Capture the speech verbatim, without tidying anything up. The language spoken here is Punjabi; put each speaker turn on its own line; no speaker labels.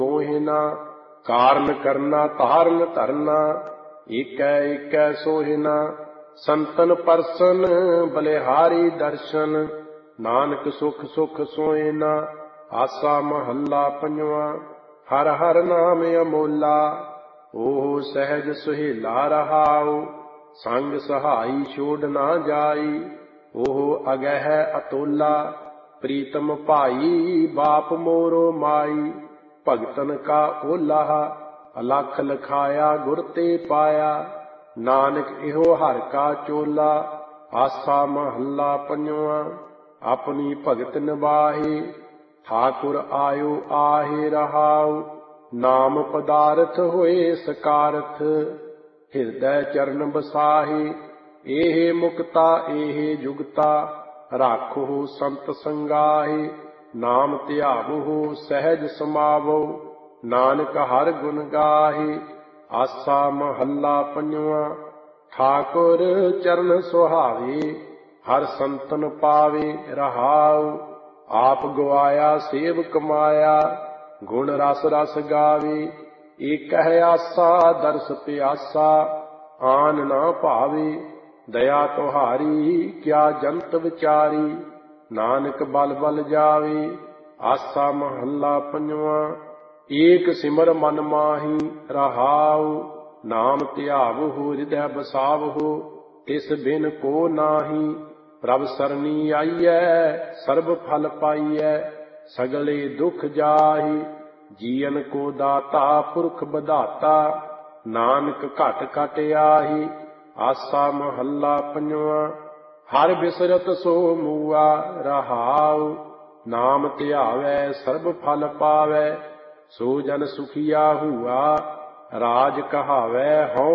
मोहि ना। कारण करना तारन धरना, एकै एकै सोहि ना। संतन परसन बलिहारी दर्शन, नानक सुख सुख सोहि ना। आसा महला पंजवा। हर हर नाम अमोला, ओह सहज सुहेला रहाओ। संग सहाई छोड़ ना जाई, ओह अगह अतोला। प्रीतम भाई बाप मोरो माई, भगतन का ओला। अलख लखाया गुर ते पाया, नानक इहो हर का चोला। आसा महला पंजवा। अपनी भगत निभाहे, ठाकुर आयो आहे रहाओ। नाम पदारथ होए सकारथ, ਹਿਰਦੈ ਚਰਨ ਬਸਾਹੇ। ਇਹ ਮੁਕਤਾ ਇਹ ਜੁਗਤਾ, ਰਾਖੋ ਸੰਤ ਸੰਗਾਹੇ। ਨਾਮ ਧਿਆਵੋ ਸਹਿਜ ਸਮਾਵੋ, ਨਾਨਕ ਹਰ ਗੁਣ ਗਾਹੇ। ਆਸਾ ਮਹੱਲਾ ਪੰਜਵਾ। ਠਾਕੁਰ ਚਰਨ ਸੁਹਾਵੇ, ਹਰ ਸੰਤਨ ਪਾਵੇ ਰਹਾਉ। ਆਪ ਗਵਾਇਆ ਸੇਵ ਕਮਾਇਆ, ਗੁਣ ਰਸ ਰਸ ਗਾਵੇ। ਏਕਹਿ ਆਸਾ ਦਰਸ ਪਿਆਸਾ, ਆਨ ਨਾ ਭਾਵੇ। ਦਇਆ ਤੁਹਾਰੀ ਕਿਆ ਜੰਤ ਵਿਚਾਰੀ, ਨਾਨਕ ਬਲ ਬਲ ਜਾਵੇ। ਆਸਾ ਮਹੱਲਾ ਪੰਜਵਾ। ਏਕ ਸਿਮਰ ਮਨ ਮਾਹੀ ਰਹਾਉ, ਨਾਮ ਧਿਆਵਹੁ ਹਿਰਦੈ ਬਸਾਵਹੁ। ਤਿਸ ਬਿਨ ਕੋ ਨਾਹੀ, ਪ੍ਰਭ ਸਰਣੀ ਆਈਐ ਸਰਬ ਫਲ ਪਾਈਐ। ਸਗਲੇ ਦੁਖ ਜਾਹੀ, ਜੀਵਨ ਕੋ ਦਾਤਾ ਪੁਰਖ ਬਧਾਤਾ। ਨਾਨਕ ਘਟ ਘਟ ਆਹੀ। ਆਸਾ ਮਹੱਲਾ ਪੰਜਵਾ। ਹਰ ਬਿਸਰਤ ਸੋ ਮੂਆ ਰਹਾਉ, ਨਾਮ ਧਿਆਵੈ ਸਰਬ ਫਲ ਪਾਵੈ। ਸੋ ਜਨ ਸੁਖੀਆ ਹੂਆ, ਰਾਜ ਕਹਾਵੈ ਹਉ